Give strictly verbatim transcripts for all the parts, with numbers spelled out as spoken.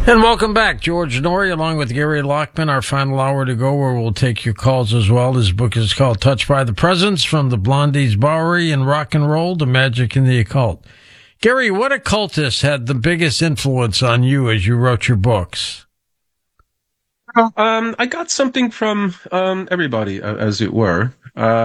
And welcome back, George Noory, along with Gary Lockman. Our final hour to go, where we'll take your calls as well. His book is called Touched by the Presence, From the Blondies, Bowery, and Rock and Roll to Magic and the Occult. Gary, what occultist had the biggest influence on you as you wrote your books? Um, I got something from um, everybody, uh, as it were.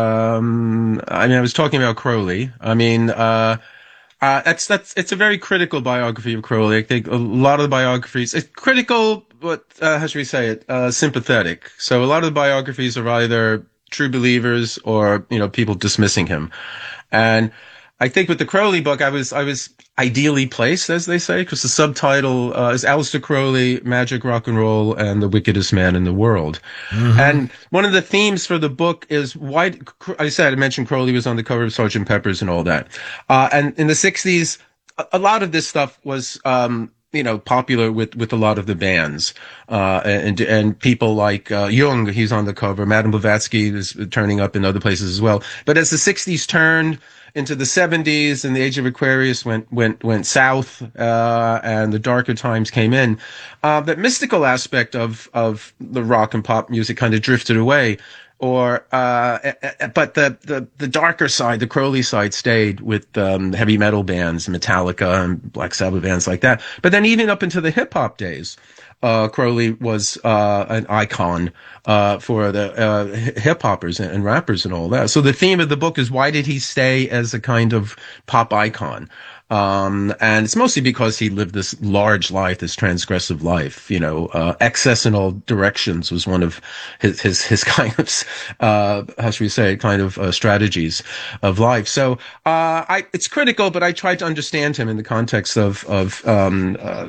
Um, I mean, I was talking about Crowley. I mean, uh, Uh, that's, that's, it's a very critical biography of Crowley. I think a lot of the biographies, it's critical, but, uh, how should we say it, uh, sympathetic. So a lot of the biographies are either true believers or, you know, people dismissing him. And I think with the Crowley book, I was, I was ideally placed, as they say, because the subtitle, uh, is Aleister Crowley, Magic, Rock and Roll, and the Wickedest Man in the World. Mm-hmm. And one of the themes for the book is why, I said, I mentioned Crowley was on the cover of Sergeant Pepper's and all that. Uh, and in the sixties, a, a lot of this stuff was, um, you know, popular with, with a lot of the bands, uh, and, and people like, uh, Jung, he's on the cover. Madame Blavatsky is turning up in other places as well. But as the sixties turned into the seventies and the Age of Aquarius went, went, went south, uh, and the darker times came in, uh, that mystical aspect of, of the rock and pop music kind of drifted away. Or, uh, but the, the, the darker side, the Crowley side stayed with, um, heavy metal bands, Metallica and Black Sabbath bands like that. But then even up into the hip hop days, uh, Crowley was, uh, an icon, uh, for the, uh, hip hoppers and, and rappers and all that. So the theme of the book is why did he stay as a kind of pop icon? Um, and it's mostly because he lived this large life, this transgressive life, you know, uh, excess in all directions was one of his, his, his kind of, uh, how should we say, kind of, uh, strategies of life. So, uh, I, it's critical, but I tried to understand him in the context of, of, um, uh,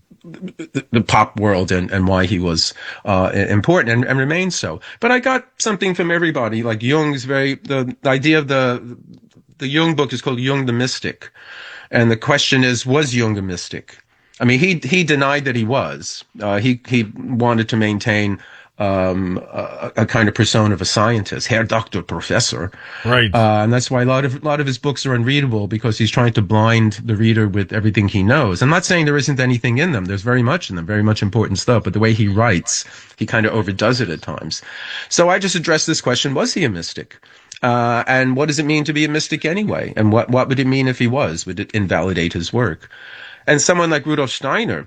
the, the pop world and, and why he was, uh, important and, and remains so. But I got something from everybody, like Jung's very, the, the idea of the, the Jung book is called Jung the Mystic. And the question is, was Jung a mystic? I mean, he, he denied that he was. Uh, he, he wanted to maintain, um, a, a kind of persona of a scientist, Herr Doctor Professor. Right. Uh, and that's why a lot of, a lot of his books are unreadable because he's trying to blind the reader with everything he knows. I'm not saying there isn't anything in them. There's very much in them, very much important stuff. But the way he writes, he kind of overdoes it at times. So I just addressed this question, was he a mystic? Uh, and what does it mean to be a mystic anyway? And what, what would it mean if he was? Would it invalidate his work? And someone like Rudolf Steiner,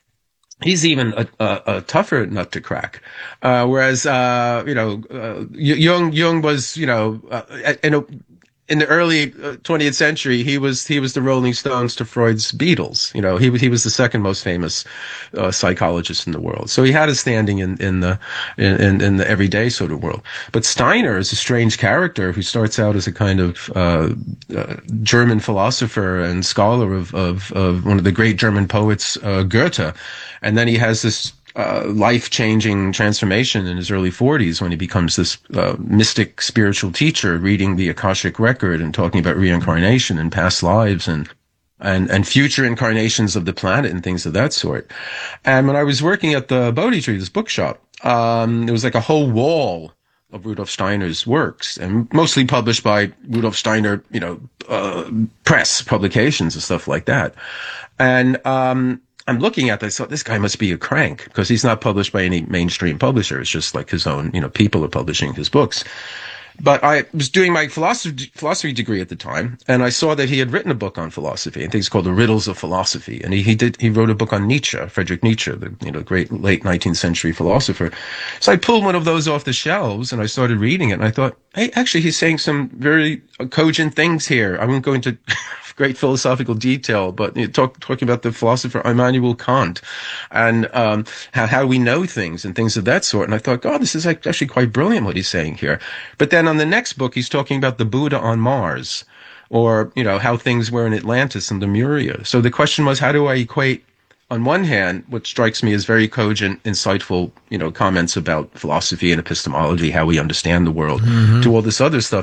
he's even a, a, a tougher nut to crack. Uh, whereas, uh, you know, uh, Jung, Jung was, you know, uh, in a, in the early twentieth century, he was, he was the Rolling Stones to Freud's Beatles. You know, he was, he was the second most famous, uh, psychologist in the world. So he had a standing in, in the, in, in the everyday sort of world. But Steiner is a strange character who starts out as a kind of, uh, uh German philosopher and scholar of, of, of one of the great German poets, uh, Goethe. And then he has this, Uh, life-changing transformation in his early forties when he becomes this uh, mystic spiritual teacher, reading the Akashic record and talking about reincarnation and past lives and and and future incarnations of the planet and things of that sort. And when I was working at the Bodhi Tree, this bookshop, um, there was like a whole wall of Rudolf Steiner's works, and mostly published by Rudolf Steiner, you know, uh, press publications and stuff like that. And um I'm looking at this, I thought this guy must be a crank because he's not published by any mainstream publisher. It's just like his own, you know, people are publishing his books. But I was doing my philosophy, philosophy degree at the time, and I saw that he had written a book on philosophy. I think it's called The Riddles of Philosophy. And he, he did, he wrote a book on Nietzsche, Friedrich Nietzsche, the, you know, great late nineteenth century philosopher. So I pulled one of those off the shelves and I started reading it, and I thought, hey, actually he's saying some very cogent things here. I won't go into great philosophical detail, but you know, talk, talking about the philosopher Immanuel Kant and um, how, how we know things and things of that sort. And I thought, God, this is actually quite brilliant what he's saying here. But then on the next book, he's talking about the Buddha on Mars, or, you know, how things were in Atlantis and Lemuria. So the question was, how do I equate, on one hand, what strikes me as very cogent, insightful, you know, comments about philosophy and epistemology, how we understand the world, mm-hmm. to all this other stuff